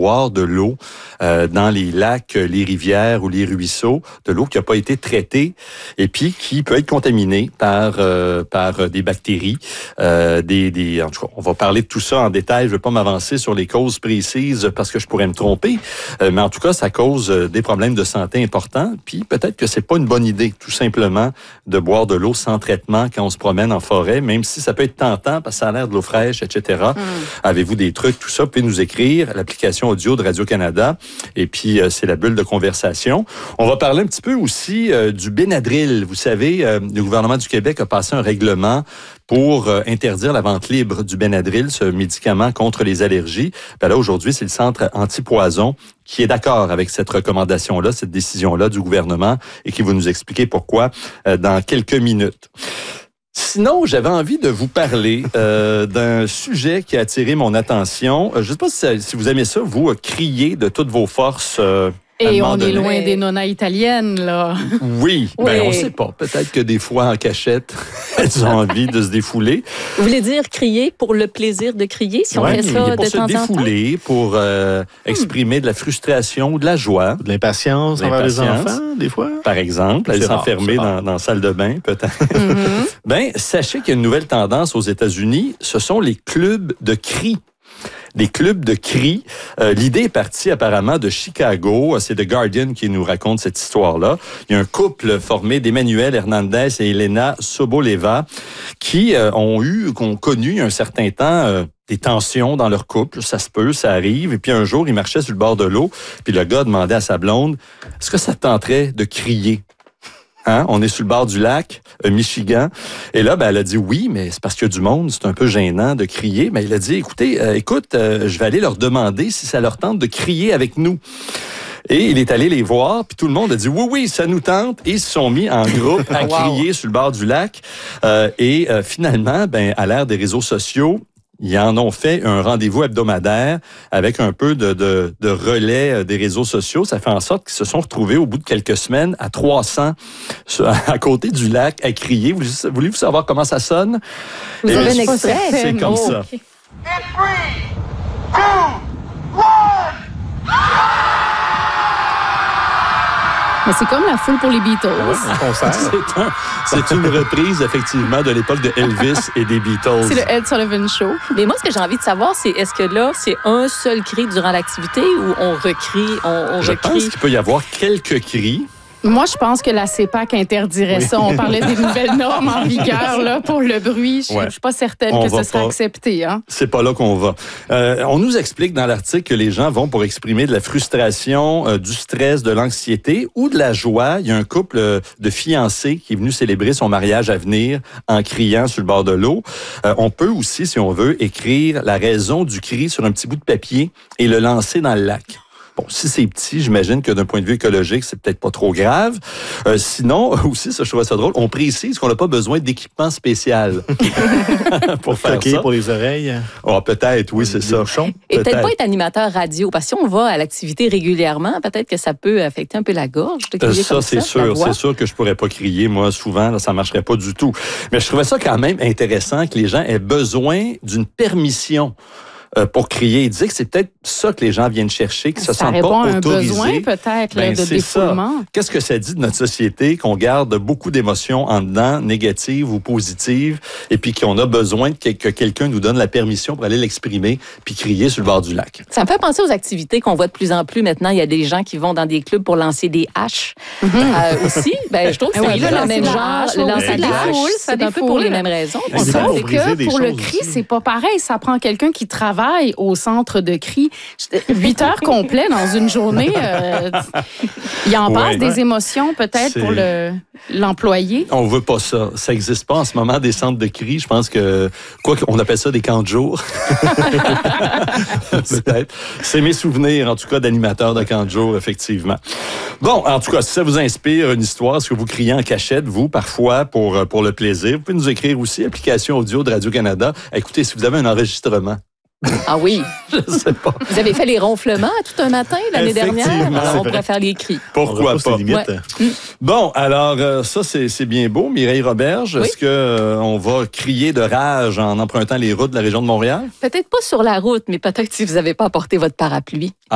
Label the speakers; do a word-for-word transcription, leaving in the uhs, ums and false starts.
Speaker 1: boire de l'eau euh, dans les lacs, les rivières ou les ruisseaux, de l'eau qui n'a pas été traitée et puis qui peut être contaminée par euh, par des bactéries, euh, des des. En tout cas, on va parler de tout ça en détail. Je ne vais pas m'avancer sur les causes précises parce que je pourrais me tromper, euh, mais en tout cas, ça cause des problèmes de santé importants. Puis peut-être que c'est pas une bonne idée, tout simplement, de boire de l'eau sans traitement quand on se promène en forêt, même si ça peut être tentant parce que ça a l'air de l'eau fraîche, et cetera. Mm. Avez-vous des trucs, tout ça, vous pouvez nous écrire, l'application audio de Radio-Canada, et puis euh, c'est la bulle de conversation. On va parler un petit peu aussi euh, du Benadryl. Vous savez, euh, le gouvernement du Québec a passé un règlement pour euh, interdire la vente libre du Benadryl, ce médicament contre les allergies. Ben là, aujourd'hui, c'est le Centre antipoison qui est d'accord avec cette recommandation-là, cette décision-là du gouvernement et qui va nous expliquer pourquoi euh, dans quelques minutes. Sinon, j'avais envie de vous parler euh, d'un sujet qui a attiré mon attention. Je ne sais pas si, si vous aimez ça, vous, euh, crier de toutes vos forces. Euh,
Speaker 2: Et on est loin des nonas italiennes, là.
Speaker 1: Oui, oui. Ben on ne sait pas. Peut-être que des fois, en cachette, elles ont envie de se défouler.
Speaker 3: Vous voulez dire crier pour le plaisir de crier, si
Speaker 1: ouais,
Speaker 3: on fait ça
Speaker 1: pour
Speaker 3: de temps en temps?
Speaker 1: Pour se défouler, pour euh, exprimer hmm. de la frustration ou de la joie.
Speaker 4: De l'impatience envers les enfants, des fois.
Speaker 1: Par exemple, aller s'enfermer dans, dans la salle de bain, peut-être. Mm-hmm. Ben, sachez qu'il y a une nouvelle tendance aux États-Unis, ce sont les clubs de cris. Des clubs de cris. Euh, l'idée est partie apparemment de Chicago. C'est The Guardian qui nous raconte cette histoire-là. Il y a un couple formé d'Emmanuel Hernandez et Elena Soboleva qui euh, ont eu, ont connu un certain temps euh, des tensions dans leur couple. Ça se peut, ça arrive. Et puis un jour, ils marchaient sur le bord de l'eau. Puis le gars demandait à sa blonde, est-ce que ça te tenterait de crier? Hein? On est sur le bord du lac, euh, Michigan. Et là, ben, elle a dit oui, mais c'est parce qu'il y a du monde, c'est un peu gênant de crier. Mais il a dit, écoutez, euh, écoute, euh, je vais aller leur demander si ça leur tente de crier avec nous. Et il est allé les voir, puis tout le monde a dit oui, oui, ça nous tente. Et ils se sont mis en groupe à crier wow. sur le bord du lac. Euh, et euh, finalement, ben, à l'ère des réseaux sociaux, ils en ont fait un rendez-vous hebdomadaire avec un peu de, de, de relais des réseaux sociaux. Ça fait en sorte qu'ils se sont retrouvés au bout de quelques semaines à trois cents à côté du lac à crier. Voulez-vous savoir comment ça sonne?
Speaker 3: Vous avez un extrait?
Speaker 1: C'est comme oh, ça.
Speaker 5: Okay. In three, two, one!
Speaker 2: Mais c'est comme la foule pour les Beatles.
Speaker 4: Oui, un concert.
Speaker 1: C'est, un, c'est une reprise, effectivement, de l'époque de Elvis et des Beatles.
Speaker 2: C'est le Ed Sullivan Show.
Speaker 3: Mais moi, ce que j'ai envie de savoir, c'est est-ce que là, c'est un seul cri durant l'activité ou on recrie, on, on
Speaker 1: Je
Speaker 3: recrie?
Speaker 1: pense qu'il peut y avoir quelques cris.
Speaker 2: Moi, je pense que la C E P A C interdirait oui. ça. On parlait des nouvelles normes en vigueur là, pour le bruit. Je ne ouais. suis pas certaine on que ce sera pas, accepté. Hein?
Speaker 1: C'est pas là qu'on va. Euh, on nous explique dans l'article que les gens vont pour exprimer de la frustration, euh, du stress, de l'anxiété ou de la joie. Il y a un couple euh, de fiancés qui est venu célébrer son mariage à venir en criant sur le bord de l'eau. Euh, on peut aussi, si on veut, écrire la raison du cri sur un petit bout de papier et le lancer dans le lac. Bon, si c'est petit, j'imagine que d'un point de vue écologique, c'est peut-être pas trop grave. Euh, sinon, aussi, ça, je trouvais ça drôle, on précise qu'on n'a pas besoin d'équipement spécial pour faire
Speaker 4: okay,
Speaker 1: ça.
Speaker 4: Pour les oreilles.
Speaker 1: Oh, peut-être, oui, c'est ça.
Speaker 4: Bouchons.
Speaker 3: Et peut-être. peut-être pas être animateur radio, parce que si on va à l'activité régulièrement, peut-être que ça peut affecter un peu la gorge de crier
Speaker 1: euh, ça,
Speaker 3: comme
Speaker 1: c'est
Speaker 3: ça,
Speaker 1: sûr. C'est sûr que je pourrais pas crier, moi, souvent, là, ça marcherait pas du tout. Mais je trouvais ça quand même intéressant que les gens aient besoin d'une permission pour crier. Il disait que c'est peut-être ça que les gens viennent chercher, qu'ils se
Speaker 2: ça
Speaker 1: sentent pas autorisés.
Speaker 2: Ça répond à un besoin peut-être ben, là, de défoulement. Ça.
Speaker 1: Qu'est-ce que ça dit de notre société qu'on garde beaucoup d'émotions en dedans, négatives ou positives, et puis qu'on a besoin que, que quelqu'un nous donne la permission pour aller l'exprimer puis crier sur le bord du lac.
Speaker 3: Ça me fait penser aux activités qu'on voit de plus en plus maintenant. Il y a des gens qui vont dans des clubs pour lancer des haches mm-hmm. euh, aussi. Ben, je trouve que c'est oui, un peu le même genre. Le lancer de la foule, c'est un peu pour les mêmes raisons.
Speaker 2: Sauf que pour le cri, c'est pas pareil. Ça prend quelqu'un qui travaille au centre de cri. Huit heures complets dans une journée. Euh, il en passe ouais, des émotions peut-être c'est... pour le, l'employé.
Speaker 1: On veut pas ça. Ça n'existe pas en ce moment des centres de cri. Je pense que, quoi qu'on appelle ça des camps de jour. Peut-être. C'est mes souvenirs, en tout cas, d'animateurs de camps de jour, effectivement. Bon, en tout cas, si ça vous inspire une histoire, est-ce que vous criez en cachette, vous, parfois, pour, pour le plaisir? Vous pouvez nous écrire aussi, application audio de Radio-Canada. Écoutez, si vous avez un enregistrement,
Speaker 3: ah oui.
Speaker 1: Je sais pas.
Speaker 3: Vous avez fait les ronflements tout un matin l'année dernière. Alors on pourrait faire les cris.
Speaker 1: Pourquoi pas?
Speaker 4: Ouais.
Speaker 1: Bon, alors euh, ça, c'est, c'est bien beau. Mireille Roberge, oui. Est-ce qu'on euh, va crier de rage en empruntant les routes de la région de Montréal?
Speaker 3: Peut-être pas sur la route, mais peut-être si vous n'avez pas apporté votre parapluie.